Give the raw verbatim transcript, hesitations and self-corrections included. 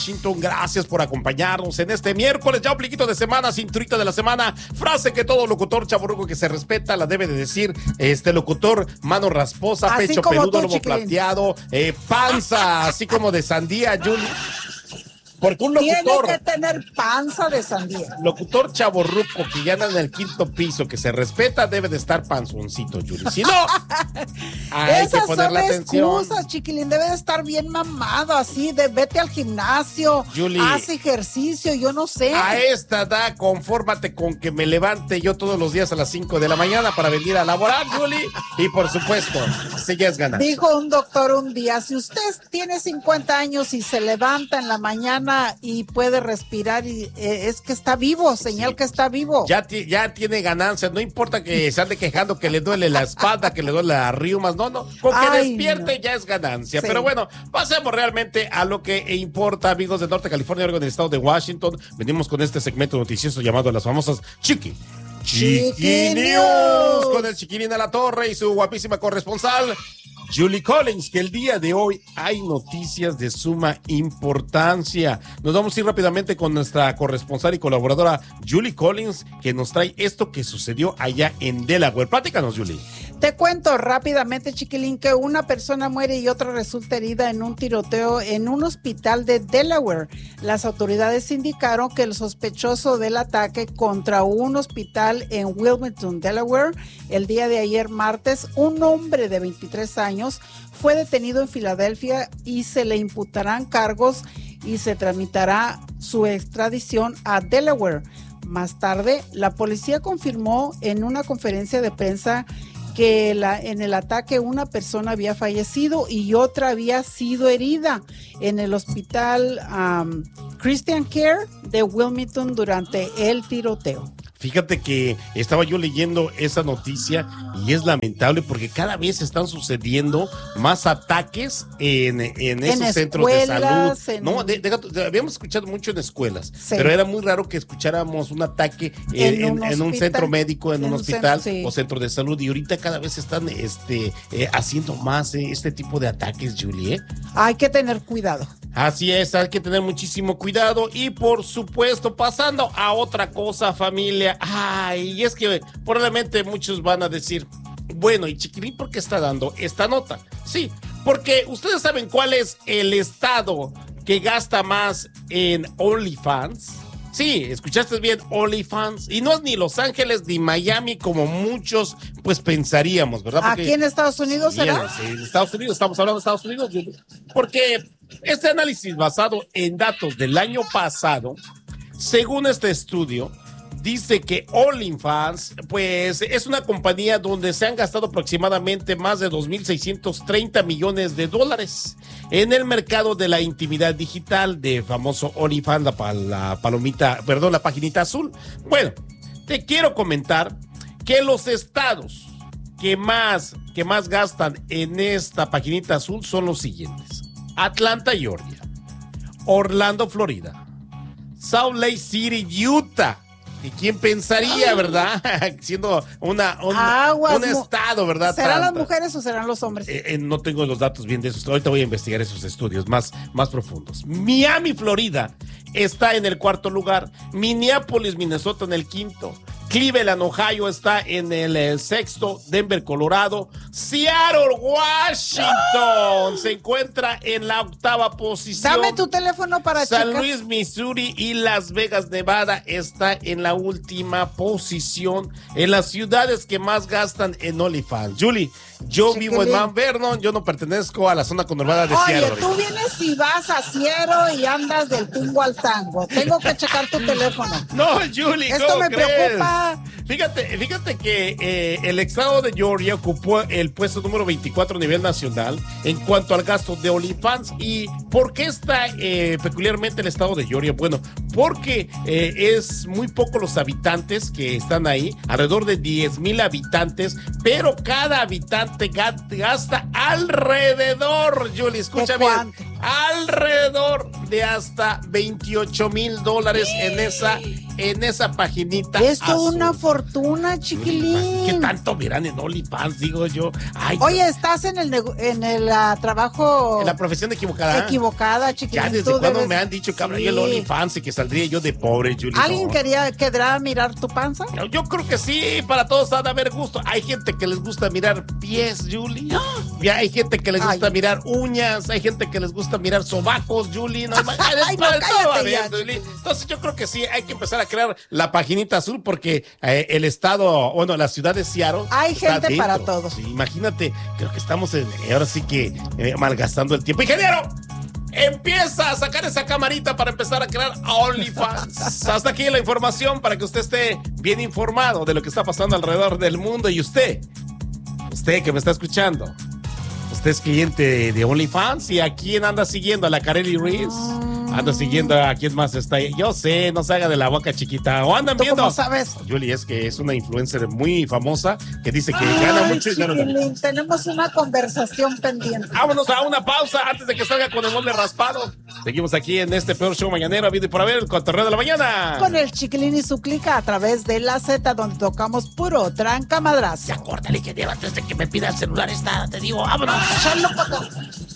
Washington, gracias por acompañarnos en este miércoles, ya obliquito de semana, cinturita de la semana, frase que todo locutor chavorruco que se respeta la debe de decir, este locutor, mano rasposa, así pecho peludo, lomo plateado, eh, panza, así como de sandía, Julie. Porque un locutor... Tiene que tener panza de sandía. Locutor chavorruco que ya anda en el quinto piso, que se respeta, debe de estar panzoncito, Yuri. Si no, hay Esas que ponerle son atención. excusas, chiquilín. Debe de estar bien mamado, así, de vete al gimnasio, Yuli, haz ejercicio, yo no sé. A esta edad, confórmate con que me levante yo todos los días a las cinco de la mañana para venir a laborar, Yuli. Y por supuesto, sigues ganando. Dijo un doctor un día, si usted tiene cincuenta años y se levanta en la mañana y puede respirar, y eh, es que está vivo, señal sí. que está vivo. Ya, ti, ya tiene ganancias, no importa que se ande quejando que le duele la espalda, que le duele las riumas, no, no, con que Ay, despierte no. ya es ganancia. Sí. Pero bueno, pasemos realmente a lo que importa, amigos de Norte California, Oregon, del estado de Washington. Venimos con este segmento noticioso llamado las famosas Chiqui. Chiqui News, con el Chiquilín a la Torre y su guapísima corresponsal Julie Collins, que el día de hoy hay noticias de suma importancia. Nos vamos a ir rápidamente con nuestra corresponsal y colaboradora Julie Collins, que nos trae esto que sucedió allá en Delaware. Platícanos, Julie. Te cuento rápidamente, chiquilín, que una persona muere y otra resulta herida en un tiroteo en un hospital de Delaware. Las autoridades indicaron que el sospechoso del ataque contra un hospital en Wilmington, Delaware, el día de ayer martes, un hombre de veintitrés años, fue detenido en Filadelfia y se le imputarán cargos y se tramitará su extradición a Delaware. Más tarde, la policía confirmó en una conferencia de prensa que la, en el ataque una persona había fallecido y otra había sido herida en el hospital um, Christian Care de Wilmington durante el tiroteo. Fíjate que estaba yo leyendo esa noticia y es lamentable porque cada vez están sucediendo más ataques en, en esos en centros de salud. En... No, de, de, de, habíamos escuchado mucho en escuelas, sí. pero era muy raro que escucháramos un ataque en, en, un, en, en un centro médico, en, en un hospital un centro, sí. o centro de salud. Y ahorita cada vez están este, eh, haciendo más eh, este tipo de ataques, Julie. ¿eh? Hay que tener cuidado. Así es, hay que tener muchísimo cuidado y por supuesto, pasando a otra cosa, familia. Ay, y es que probablemente muchos van a decir, bueno, ¿y Chiquilín por qué está dando esta nota? Sí, porque ustedes saben cuál es el estado que gasta más en OnlyFans. Sí, escuchaste bien, OnlyFans. Y no es ni Los Ángeles ni Miami como muchos pues pensaríamos, ¿verdad? Porque, ¿aquí en Estados Unidos bien, será? Sí, en Estados Unidos, estamos hablando de Estados Unidos. Porque este análisis basado en datos del año pasado, según este estudio, dice que OnlyFans, pues, es una compañía donde se han gastado aproximadamente más de dos mil seiscientos treinta millones de dólares en el mercado de la intimidad digital de famoso OnlyFans, la, la palomita, perdón, la paginita azul. Bueno, te quiero comentar que los estados que más, que más gastan en esta paginita azul son los siguientes: Atlanta, Georgia; Orlando, Florida; Salt Lake City, Utah. ¿Y quién pensaría, verdad? Siendo una, un, Aguas, un estado, ¿verdad? ¿Serán Tanta. las mujeres o serán los hombres? Eh, eh, no tengo los datos bien de eso. Ahorita voy a investigar esos estudios más, más profundos. Miami, Florida, está en el cuarto lugar. Minneapolis, Minnesota, en el quinto. Cleveland, Ohio, está en el, el sexto. Denver, Colorado. Seattle, Washington, se encuentra en la octava posición. Dame tu teléfono para San checar. Luis, Missouri y Las Vegas, Nevada, está en la última posición en las ciudades que más gastan en OnlyFans. Julie, yo Chiquilín. vivo en Mount Vernon, yo no pertenezco a la zona conurbada de Seattle. Oye, tú vienes y vas a Ciero y andas del tingo al tango. Tengo que checar tu teléfono. No, Julie, esto ¿cómo me crees? preocupa. Fíjate, fíjate que eh, el estado de Georgia ocupó el puesto número veinticuatro a nivel nacional en cuanto al gasto de OnlyFans. ¿Y por qué está eh, peculiarmente el estado de Georgia? Bueno, porque eh, es muy poco los habitantes que están ahí, alrededor de diez mil habitantes, pero cada habitante gasta alrededor, Julie, escucha bien, alrededor de hasta veintiocho mil dólares en esa, en esa paginita. Es toda una fortuna, chiquilín. ¿Qué tanto miran en OnlyFans, digo yo? Ay, Oye, estás en el en el uh, trabajo. En la profesión equivocada. Equivocada, chiquilín. Ya desde cuando debes... me han dicho que hablaría sí. el OnlyFans y que saldría yo de pobre, Julie. ¿Alguien no. quería querrá mirar tu panza? Yo, yo creo que sí, para todos ha de haber gusto. Hay gente que les gusta mirar pies, Julie. Ya hay gente que les gusta Ay. mirar uñas, hay gente que les gusta mirar sobacos, Julie. No, Ay, no, todo bien, Julie. Entonces yo creo que sí, hay que empezar a crear la paginita azul porque eh, el estado, bueno, la ciudad de Seattle. Hay gente dentro. Para todos. Sí, imagínate, creo que estamos en, ahora sí que eh, malgastando el tiempo. ¡Ingeniero! Empieza a sacar esa camarita para empezar a crear OnlyFans. Hasta aquí la información para que usted esté bien informado de lo que está pasando alrededor del mundo. Y usted, usted que me está escuchando, usted es cliente de, de OnlyFans. ¿Y a quién anda siguiendo? ¿A la Kareli Ruiz? ¿Anda siguiendo a quién más está ahí? Yo sé, no se haga de la boca chiquita. ¿O andan ¿Tú viendo? ¿Cómo sabes? Julie, es que es una influencer muy famosa que dice que Ay, gana mucho chiquilín, y gana. tenemos una conversación pendiente. Vámonos a una pausa antes de que salga con el mole raspado. Seguimos aquí en este peor show mañanero, habido y por haber, el cotorreo de la mañana. Con el Chiquilín y su clica a través de la Z, donde tocamos puro tranca madrazo. Ya córtale, que antes de que me pida el celular esta, te digo, vámonos. Echarlo para acá.